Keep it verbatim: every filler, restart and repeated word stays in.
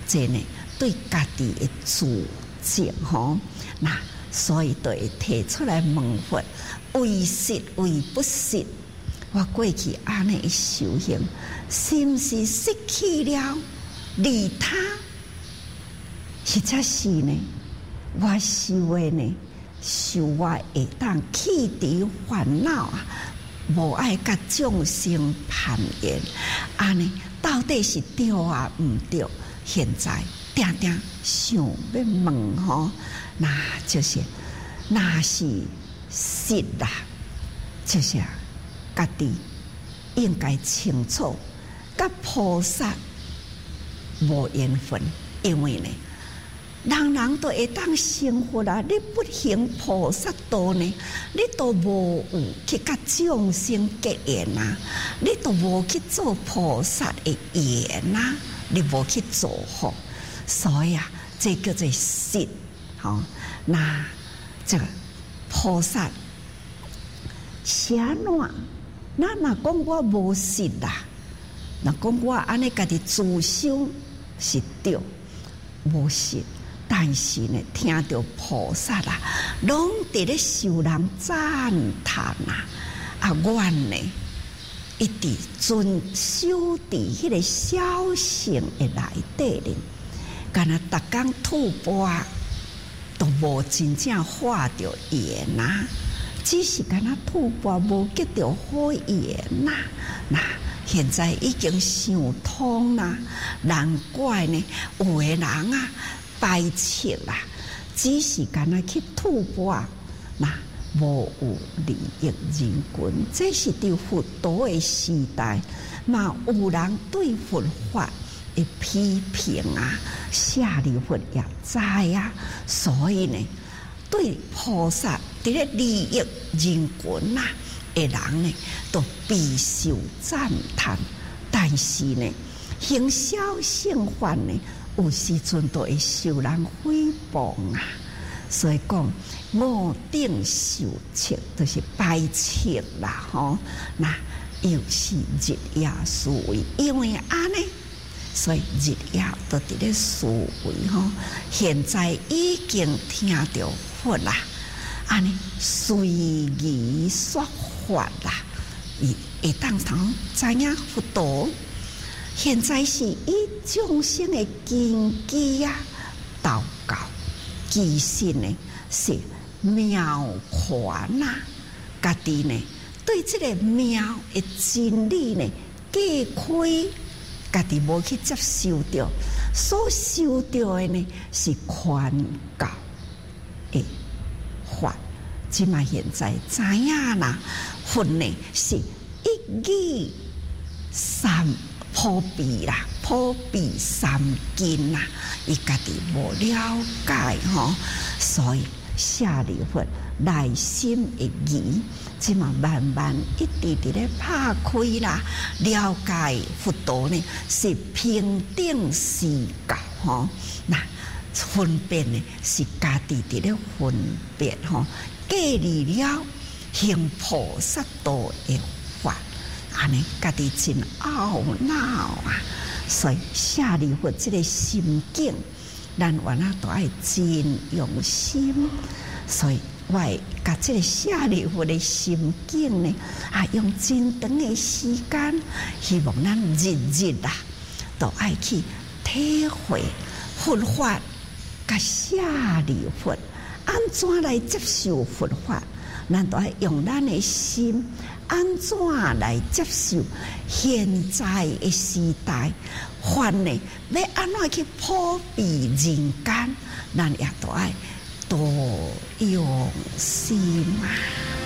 这呢对家己的自证吼，那所以就会提出来问佛：为实为不实？我过去安尼修行，是毋是失去了利他？实则是呢，我修的呢，修我会当弃除烦恼啊，无爱甲众生攀缘，安尼到底是对啊毋对？现在定定想要问吼，那就是那是实啦，就是家己应该清楚，甲菩萨无缘分，因为呢。人人都会当成佛啦，你不行菩萨道呢，你都无有去甲众生结缘啊，你都无去做菩萨的缘啊，你无去做好，所以啊，这叫做实。好，那这个菩萨写哪？那若讲我无实啦，若讲我安尼家己自修是对，无实。但是呢，听到菩萨啦，拢伫咧受人赞叹啊！啊，我呢一直遵守伫迄个小乘的内底咧，敢若逐工吐蕃都无真正化着缘呐，只是敢若吐蕃无结着好缘呐。那现在已经想通啦，难怪呢，有的人啊。排斥啦，只是干那去吐蕃，那无有利益人群。这是伫佛陀的时代，嘛有人对佛法的批评啊，舍利弗也知啊，所以呢，对菩萨伫咧利益人群呐的人呢，都备受赞叹。但是呢，行小乘法呢？有时阵都会受人诽谤啊，所以讲五顶受斥，就是排斥啦吼。那又是日夜思维，因为安尼，所以日夜都伫咧思维吼。现在已经听到佛啦，安尼随意说法啦，伊会当通知影佛陀。现在是以众生的根基啊，祷告，其实呢是妙款呐，家己呢对这个妙的真理呢解开，家己无去接受到，所受到的呢是宽告的法。即嘛现在知影啦，佛呢是一语三。普遍啦，普遍三经啦，伊家己无了解吼，所以舍利弗内心的疑，即嘛慢慢一直伫咧拍开啦，了解佛陀呢是平等施教吼，那分辨呢是家己伫咧分辨吼，建立了行菩萨道的法。安尼家己真懊恼啊！所以舍利弗这个心境，咱原来都爱真用心。所以我会甲这个舍利弗的心境呢，啊，用真长的时间，希望咱日日啊，都爱去体会佛法。甲舍利弗安怎来接受佛法？咱都爱用咱的心。安怎来接受现在的时代？法呢，要安怎去普遍人间？咱也都爱多用心啊！